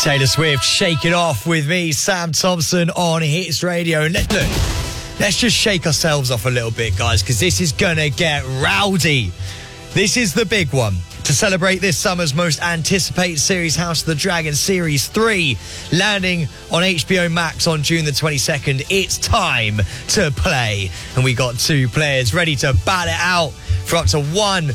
Taylor Swift, Shake It Off with me, Sam Thompson on Hits Radio. And let's just shake ourselves off a little bit, guys, because this is going to get rowdy. This is the big one. To celebrate this summer's most anticipated series, House of the Dragon Series 3, landing on HBO Max on June the 22nd, it's time to play. And we got two players ready to bat it out for up to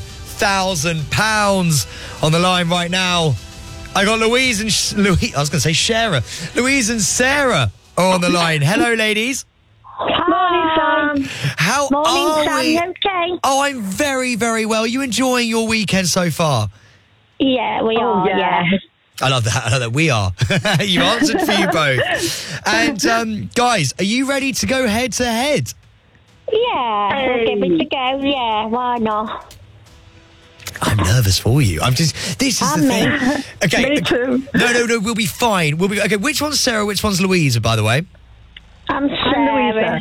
£1,000 on the line right now. I got Louise and Sarah and Sarah are on the line. Hello, ladies. Morning, Sam. How Morning, are Sam. we? You okay? Oh, I'm very, very well. Are you enjoying your weekend so far? Yeah, we are. Yeah. I love that. We are. You answered for you both. And guys, are you ready to go head to head? Yeah, we'll give it a go. Yeah, why not? I'm nervous for you. This is the thing. Okay. Me too. No, we'll be fine. Okay, which one's Sarah, which one's Louisa, by the way? I'm Sarah.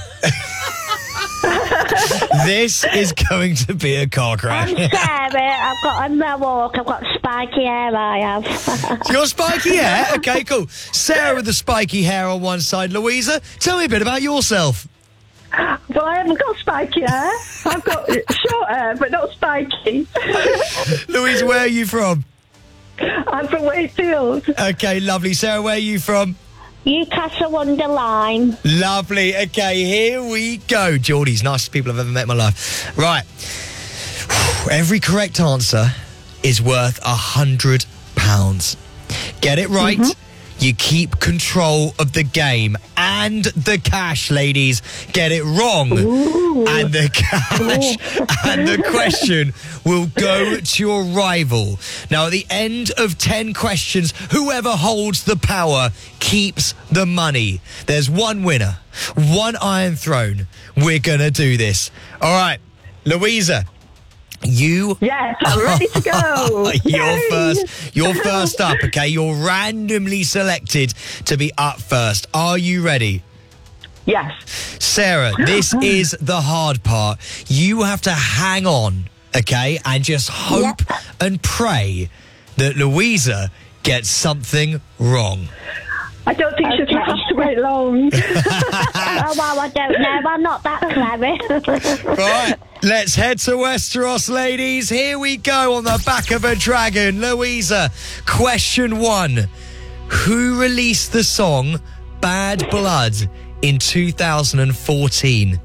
This is going to be a car crash. I'm Sarah. I've got a mohawk. I've got spiky hair, I have. Your spiky hair? Okay, cool. Sarah with the spiky hair on one side. Louisa, tell me a bit about yourself. Well, I haven't got spiky hair. I've got short hair, but not spiky. Louise, where are you from? I'm from Wakefield. Okay, lovely. Sarah, where are you from? Newcastle-under-Lyme. Lovely. Okay, here we go. Geordie's nicest people I've ever met in my life. Right. Every correct answer is worth £100. Get it right. Mm-hmm. You keep control of the game and the cash, ladies. Get it wrong. Ooh. And the cash and the question will go to your rival. Now, at the end of 10 questions, whoever holds the power keeps the money. There's one winner, one Iron Throne. We're going to do this. All right, Louisa. Yes, I'm ready to go. You're first up, okay? You're randomly selected to be up first. Are you ready? Yes. Sarah, this is the hard part. You have to hang on, okay? And just hope and pray that Louisa gets something wrong. I don't think she's going to have to wait long. Oh, well, I don't know. I'm not that clever. Right, let's head to Westeros, ladies. Here we go on the back of a dragon. Louisa, question 1. Who released the song Bad Blood in 2014?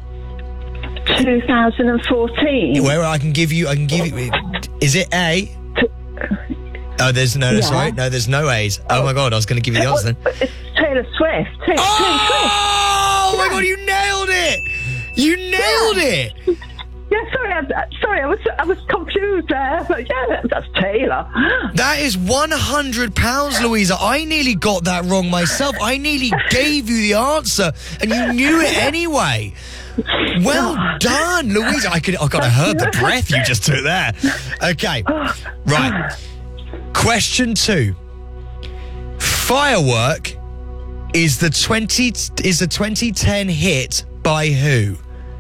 2014? Where I can give you... Is it A? Oh, there's no A's. Oh, my God, I was going to give you the answer then. It's Taylor Swift. Taylor Swift. Oh, my God, you nailed it. You nailed it. Yeah, sorry, I was confused there. But yeah, that's Taylor. That is £100, Louisa. I nearly got that wrong myself. I nearly gave you the answer, and you knew it anyway. Well done, Louisa. I heard the breath you just took there. Okay, right. Question 2. Firework is the 2010 hit by who?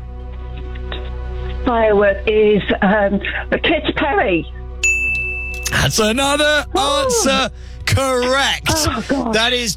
Firework is Katy Perry. That's another answer. Correct. Oh, gosh. That is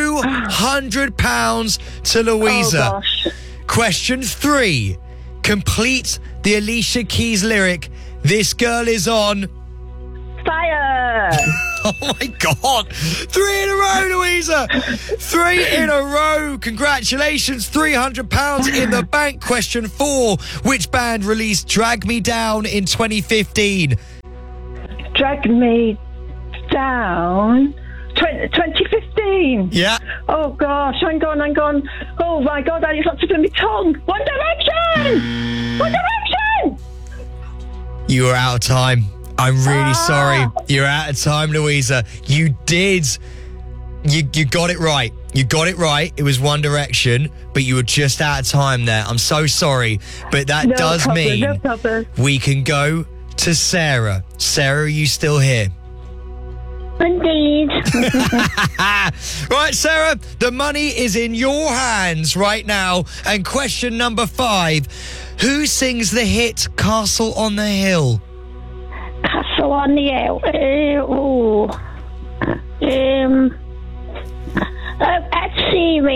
£200 to Louisa. Oh, gosh. Question 3. Complete the Alicia Keys lyric, "This girl is on..." Fire. Oh, my God. 3 in a row, Louisa. 3 in a row. Congratulations. £300 in the bank. Question 4. Which band released Drag Me Down in 2015? Drag Me Down. 2015. Yeah. Oh, gosh. I'm gone. Oh, my God. That is not tipping my tongue. One Direction. One Direction. You are out of time. I'm really sorry. You're out of time, Louisa. You got it right. You got it right. It was One Direction, but you were just out of time there. I'm so sorry, but that does mean we can go to Sarah. Sarah, are you still here? Indeed. Right, Sarah, the money is in your hands right now. And question number 5. Who sings the hit Castle on the Hill? Castle on the Hill.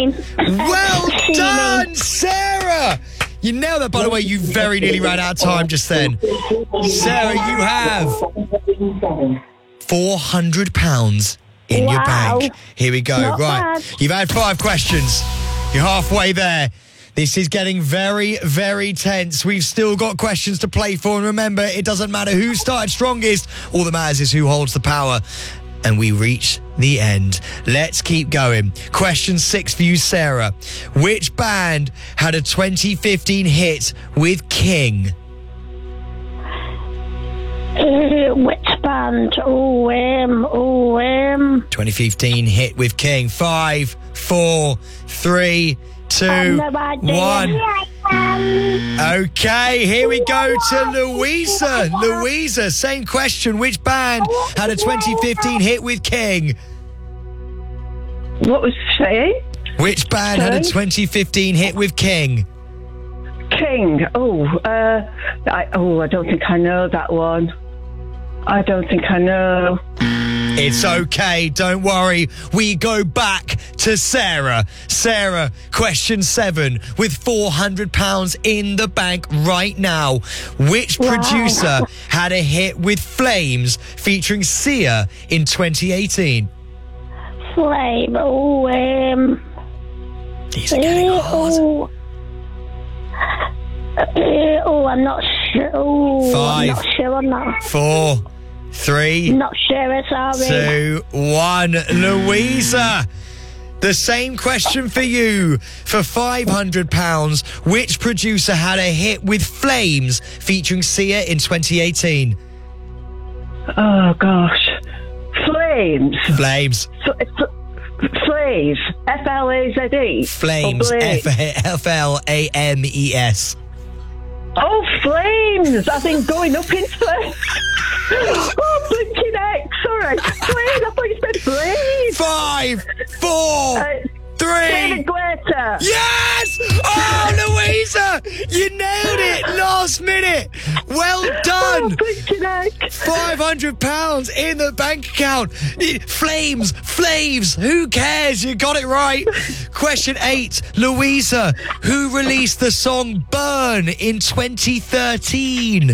Steaming. Well Steaming. done, Sarah! You nailed that, by the way. You very nearly ran out of time just then. Sarah, you have £400 in your Wow. bank. Here we go. Not Right. bad. You've had 5 questions. You're halfway there. This is getting very, very tense. We've still got questions to play for. And remember, it doesn't matter who started strongest. All that matters is who holds the power. And we reach the end. Let's keep going. Question 6 for you, Sarah. Which band had a 2015 hit with King? Which band? 2015 hit with King. 5, 4, 3, 2, no idea. 1. Okay, here we go to Louisa. Louisa, same question. Which band had a 2015 hit with King? What was say? Which band had a 2015 hit with King? King. I don't think I know that one. I don't think I know. It's okay, don't worry. We go back to Sarah. Sarah, question 7 with £400 in the bank right now. Which producer had a hit with Flames featuring Sia in 2018? Flame. These are getting hard. I'm not sure. I'm 5, not sure on that. 4, 3, Not sure, sorry. 2, 1. Louisa, the same question for you. For £500, which producer had a hit with Flames featuring Sia in 2018? Oh gosh, Flames. Flames. Flames. F-L-A-Z-E. Flames. F-L-A-M-E-S. Oh, Flames! I think going up in flames. Oh, blinking X. Sorry. Flames. I thought you said Flames. 5, 4, 3. David Guetta. Yes! Oh, Louisa! You nailed it last minute. Well Oh, done. blinking X. £500 in the bank account. Flames, Flaves, who cares? You got it right. Question 8, Louisa, who released the song Burn in 2013?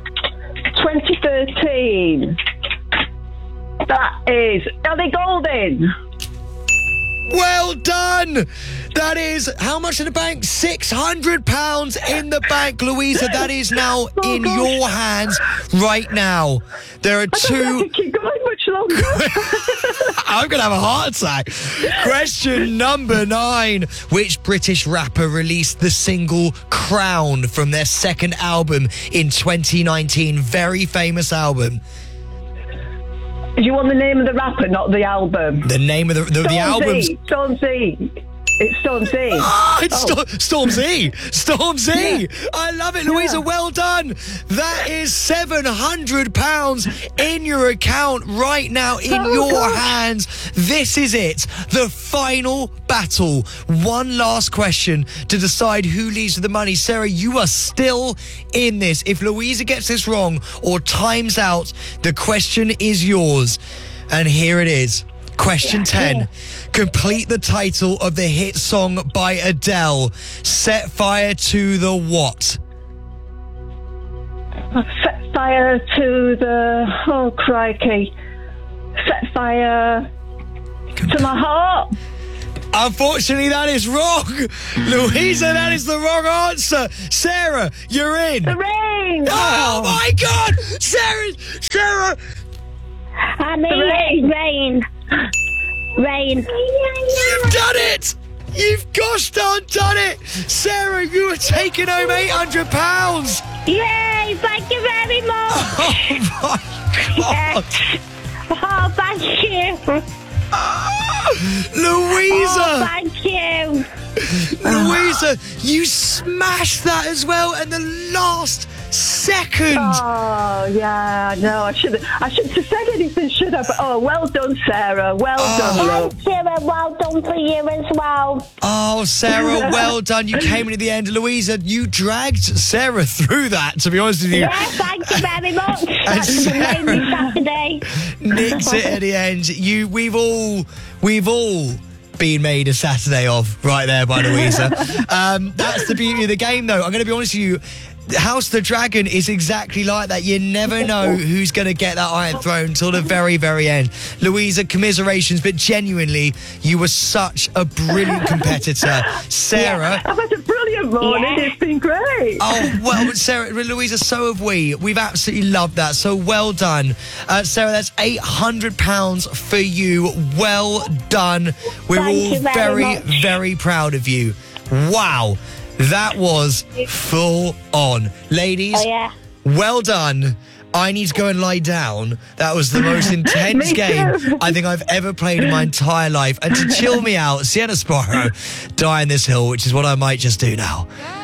2013. That is Ellie Goulding. Well done. That is how much in the bank? £600 in the bank, Louisa. That is now in your hands right now. There are I don't have 2. to keep going much longer. I'm going to have a heart attack. Question number 9. Which British rapper released the single Crown from their second album in 2019? Very famous album. Do you want the name of the rapper, not the album? The name of the album's... Stormzy. It's Stormzy. It's Stormzy. Stormzy. I love it, Louisa. Well done. That is £700 in your account right now in your hands. This is it. The final battle. One last question to decide who leaves with the money. Sarah, you are still in this. If Louisa gets this wrong or times out, the question is yours. And here it is. Question 10. Complete the title of the hit song by Adele. Set fire to the what? Set fire to the... Oh, crikey. Set fire to my heart. Unfortunately, that is wrong. Louisa, that is the wrong answer. Sarah, you're in. The rain. Oh, my God. Sarah. I mean, rain. Rain. You've done it. You've gosh darn done it. Sarah, you are taking home £800. Yay, thank you very much. Oh, my God. Oh, thank you. Louisa. Oh, thank you. Louisa, you smashed that as well in the last second. Oh, yeah, no, I shouldn't have said anything, should I? But, oh, well done, Sarah. Well done, love. Thank you, and well done for you as well. Oh, Sarah, well done. You came in at the end. Louisa, you dragged Sarah through that, to be honest with you. Yeah, thank you very much. That's an amazing Saturday. Nicked it at the end. We've all being made a Saturday of right there by Louisa. That's the beauty of the game, though. I'm going to be honest with you. House of the Dragon is exactly like that. You never know who's going to get that Iron Throne till the very, very end. Louisa, commiserations, but genuinely, you were such a brilliant competitor. Sarah. I've had a brilliant morning. Yeah. It's been great. Oh, well, Sarah, Louisa, so have we. We've absolutely loved that. So well done. Sarah, that's £800 for you. Well done. We're Thank all you very much. very proud of you. Wow. That was full on. Ladies, Oh, yeah. well done. I need to go and lie down. That was the most intense Me game too. I think I've ever played in my entire life. And to chill me out, Sienna Sparrow, Die on This Hill, which is what I might just do now.